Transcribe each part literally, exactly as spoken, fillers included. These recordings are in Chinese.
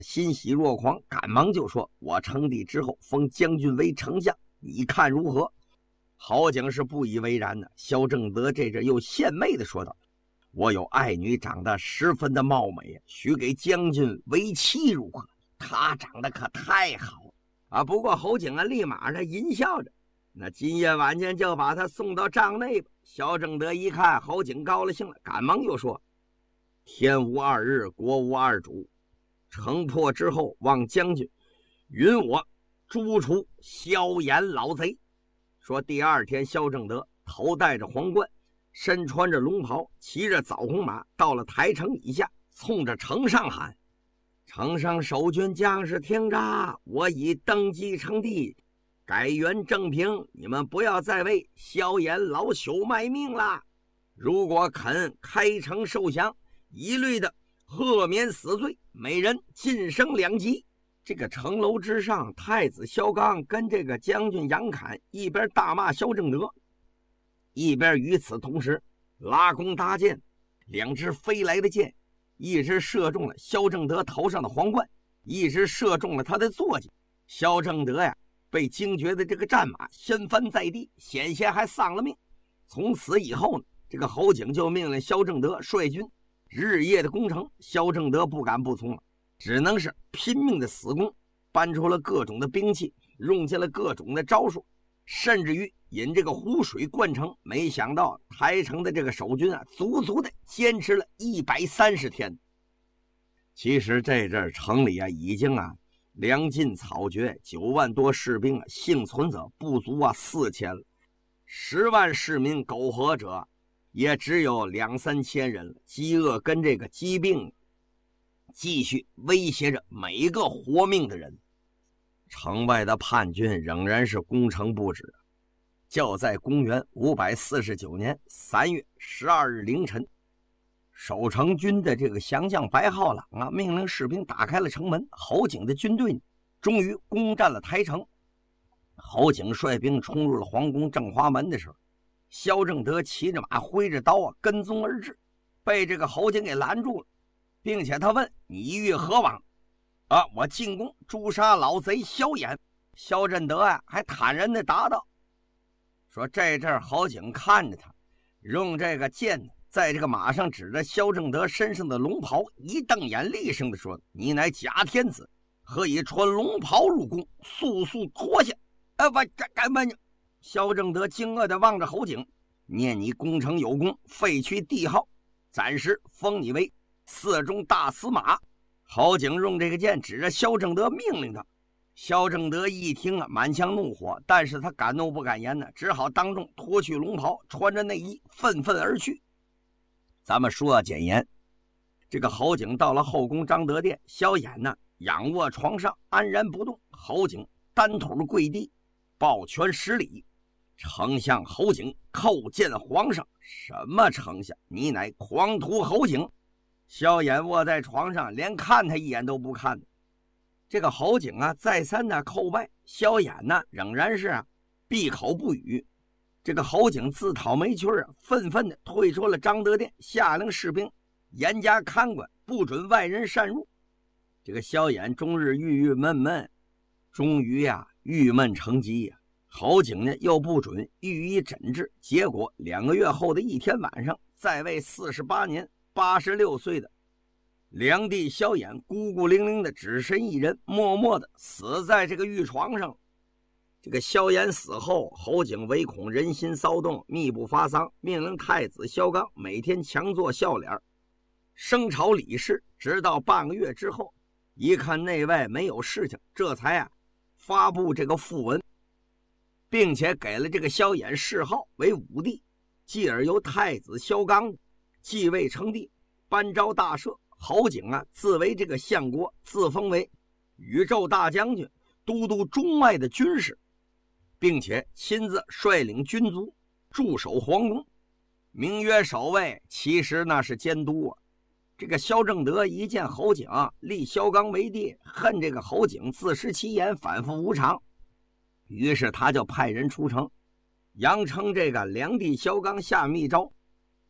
欣喜若狂，赶忙就说：“我称帝之后封将军为丞相，你看如何？”侯景是不以为然的。萧正德这阵又献媚的说道：“我有爱女长得十分的貌美，许给将军为妻如何？她长得可太好啊！”不过侯景啊，立马的淫笑着。那今夜晚间就把他送到帐内吧。萧正德一看侯景高了兴了，赶忙又说：“天无二日，国无二主。城破之后，望将军允我诛除萧衍老贼。”说第二天，萧正德头戴着皇冠，身穿着龙袍，骑着枣红马，到了台城以下，冲着城上喊：“城上守军将士听着，我已登基称帝，改元正平，你们不要再为萧衍老朽卖命啦！如果肯开城受降，一律的赦免死罪，每人晋升两级。”这个城楼之上，太子萧纲跟这个将军杨侃一边大骂萧正德，一边与此同时拉弓搭箭，两支飞来的箭，一支射中了萧正德头上的皇冠，一支射中了他的坐骑。萧正德呀，被惊觉的这个战马掀翻在地，险些还丧了命。从此以后呢，这个侯景就命令萧正德率军日夜的攻城。萧正德不敢不从了，只能是拼命的死攻，搬出了各种的兵器，用尽了各种的招数，甚至于引这个湖水灌城。没想到台城的这个守军啊，足足的坚持了一百三十天。其实这阵城里啊，已经啊粮尽草绝，九万多士兵啊，幸存者不足啊四千了，十万市民苟活者也只有两三千人了。饥饿跟这个疾病继续威胁着每一个活命的人。城外的叛军仍然是攻城不止。就在公元五百四十九年三月十二日凌晨，守城军的这个降将白浩朗啊，命令士兵打开了城门。侯景的军队终于攻占了台城。侯景率兵冲入了皇宫正华门的时候，萧正德骑着马挥着刀啊跟踪而至，被这个侯景给拦住了，并且他问：“你欲何往？”啊，我进宫诛杀老贼萧衍。萧正德啊还坦然地答道。说这阵侯景看着他，用这个剑在这个马上指着萧正德身上的龙袍，一瞪眼，厉声地说：“你乃假天子，何以穿龙袍入宫？速速脱下！”哎，我干干嘛呢？萧正德惊愕地望着侯景，念你攻城有功，废去帝号，暂时封你为寺中大司马。侯景用这个剑指着萧正德命令他。萧正德一听啊，满腔怒火，但是他敢怒不敢言呢，只好当众脱去龙袍，穿着内衣愤愤而去。咱们说啊，简言，这个侯景到了后宫张德殿，萧衍呢仰卧床上安然不动，侯景单腿跪地，抱拳施礼：“丞相侯景叩见皇上。”“什么丞相？你乃狂徒侯景！”萧衍卧在床上，连看他一眼都不看。这个侯景啊，再三的叩拜，萧衍呢仍然是啊闭口不语。这个侯景自讨没趣啊，愤愤的退出了张德殿，下令士兵严加看管，不准外人擅入。这个萧衍终日郁郁闷闷，终于呀、啊、郁闷成疾呀、啊。侯景呢又不准予以诊治，结果两个月后的一天晚上，在位四十八年八十六岁的梁帝萧衍孤孤零零的只身一人，默默的死在这个御床上。这个萧衍死后，侯景唯恐人心骚动，密不发丧，命令太子萧纲每天强作笑脸，升朝理事。直到半个月之后，一看内外没有事情，这才啊发布这个讣文，并且给了这个萧衍谥号为武帝，继而由太子萧纲继位称帝，颁诏大赦。侯景啊自为这个相国，自封为宇宙大将军，都督中外的军事，并且亲自率领军卒驻守皇宫，名曰守卫，其实那是监督啊。这个萧正德一见侯景立萧纲为帝，恨这个侯景自食其言，反复无常，于是他就派人出城，扬称这个梁帝萧纲下密诏，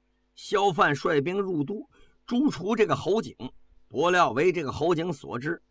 萧范率兵入都诛除这个侯景。不料为这个侯景所知，